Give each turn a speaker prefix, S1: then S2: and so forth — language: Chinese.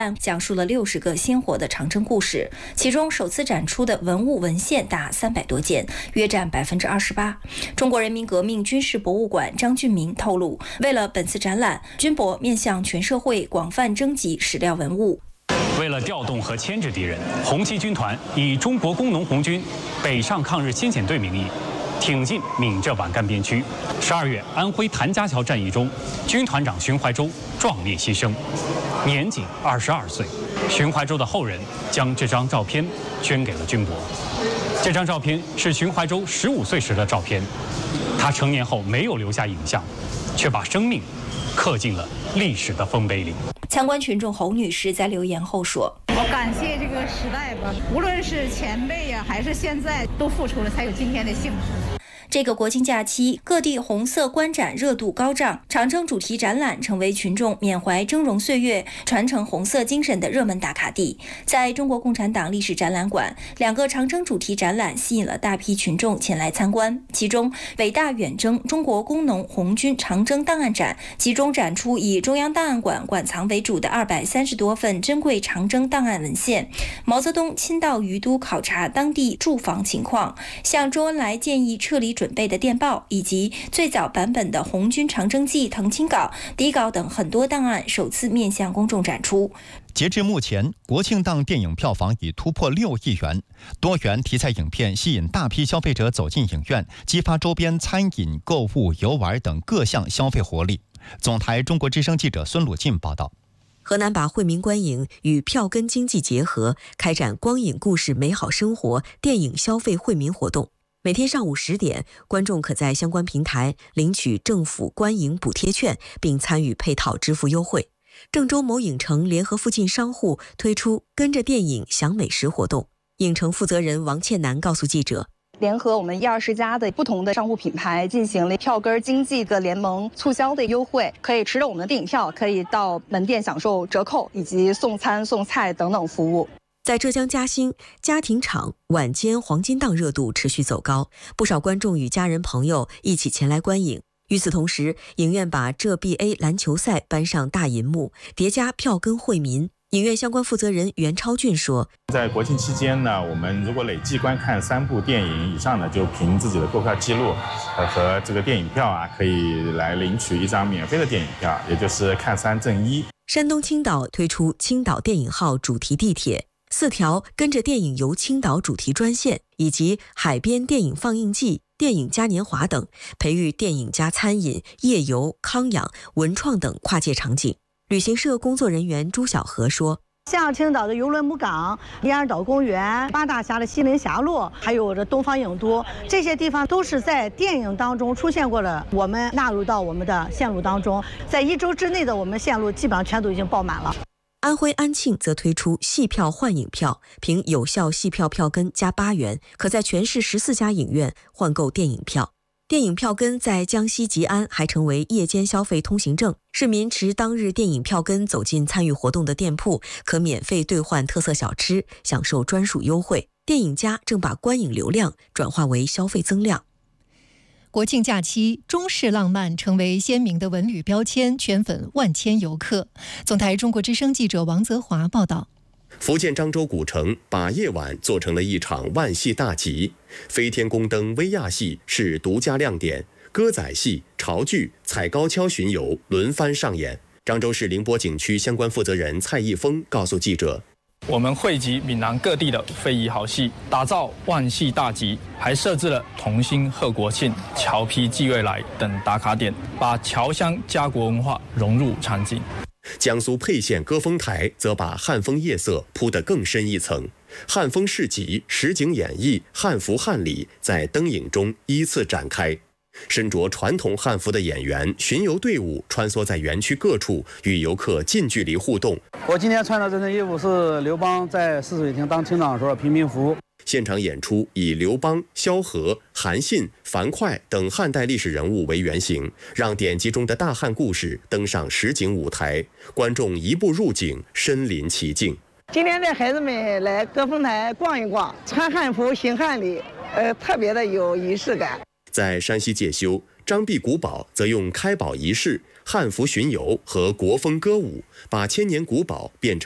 S1: 讲述了60个鲜活的长征故事，其中首次展出的文物文献达300多件，约占28%。中国人民革命军事博物馆张俊明透露，为了本次展览，军博面向全社会广泛征集史料文物。
S2: 为了调动和牵制敌人，红七军团以中国工农红军北上抗日先遣队名义，挺进闽浙皖赣边区。12月，安徽谭家桥战役中，军团长荀怀洲壮烈牺牲，年仅22岁。荀怀洲的后人将这张照片捐给了军博。这张照片是荀怀洲15岁时的照片，他成年后没有留下影像，却把生命刻进了历史的丰碑里。
S1: 参观群众侯女士在留言后说：“
S3: 我感谢这个时代吧，无论是前辈呀，还是现在，都付出了才有今天的幸福。”
S1: 这个国庆假期，各地红色观展热度高涨，长征主题展览成为群众缅怀峥嵘岁月、传承红色精神的热门打卡地。在中国共产党历史展览馆，2个长征主题展览吸引了大批群众前来参观。其中，伟大远征中国工农红军长征档案展集中展出以中央档案馆馆藏为主的230多份珍贵长征档案文献。毛泽东亲到于都考察当地驻防情况，向周恩来建议撤离准备的电报，以及最早版本的红军长征记誊亲稿、底稿等很多档案首次面向公众展出。
S4: 截至目前，国庆档电影票房已突破6亿元，多元题材影片吸引大批消费者走进影院，激发周边餐饮、购物、游玩等各项消费活力。总台中国之声记者孙鲁进报道。
S5: 河南把惠民观影与票根经济结合，开展光影故事美好生活电影消费惠民活动。每天上午10点，观众可在相关平台领取政府观影补贴券，并参与配套支付优惠。郑州某影城联合附近商户推出跟着电影享美食活动。影城负责人王倩楠告诉记者，
S6: 联合我们120家的不同的商户品牌进行了票根经济的联盟促销的优惠，可以持着我们的电影票，可以到门店享受折扣以及送餐送菜等等服务。
S5: 在浙江嘉兴，家庭场晚间黄金档热度持续走高，不少观众与家人朋友一起前来观影。与此同时，影院把浙 BA 篮球赛搬上大银幕，叠加票根惠民。影院相关负责人袁超俊说，
S7: 在国庆期间呢，我们如果累计观看3部电影以上呢，就凭自己的购票记录和这个电影票啊，可以来领取1张免费的电影票，也就是看3赠1。
S5: 山东青岛推出青岛电影号主题地铁，4条跟着电影游青岛主题专线，以及海边电影放映季、电影嘉年华等，培育电影加餐饮、夜游、康养、文创等跨界场景。旅行社工作人员朱小河说，
S8: 像青岛的邮轮母港、连尔岛公园、八大峡的西陵峡路，还有这东方影都，这些地方都是在电影当中出现过的，我们纳入到我们的线路当中。在1周之内的我们线路基本上全都已经爆满了。
S5: 安徽安庆则推出戏票换影票，凭有效戏票票根加8元，可在全市14家影院换购电影票。电影票根在江西吉安还成为夜间消费通行证，市民持当日电影票根走进参与活动的店铺，可免费兑换特色小吃，享受专属优惠。电影家正把观影流量转化为消费增量。
S9: 国庆假期，中式浪漫成为鲜明的文旅标签，圈粉万千游客。总台中国之声记者王泽华报道。
S10: 福建漳州古城把夜晚做成了一场万戏大集，飞天宫灯威亚戏是独家亮点，歌仔戏、潮剧、踩高跷巡游轮番上演。漳州市宁波景区相关负责人蔡义峰告诉记者，
S11: 我们汇集闽南各地的非遗好戏，打造万戏大集，还设置了同心贺国庆、侨批寄未来等打卡点，把侨乡家国文化融入场景。
S10: 江苏沛县歌峰台则把汉风夜色铺得更深一层，汉风市集、实景演绎、汉服汉礼在灯影中依次展开。身着传统汉服的演员、巡游队伍穿梭在园区各处，与游客近距离互动。
S12: 我今天穿的这身衣服是刘邦在泗水亭当厅长时候平民服。
S10: 现场演出以刘邦、萧何、韩信、樊哙等汉代历史人物为原型，让典籍中的大汉故事登上实景舞台，观众一步入景，身临其境。
S8: 今天带孩子们来歌峰台逛一逛，穿汉服行汉礼，特别的有仪式感。
S10: 在山西介休，张壁古堡则用开堡仪式、汉服巡游和国风歌舞，把千年古堡变成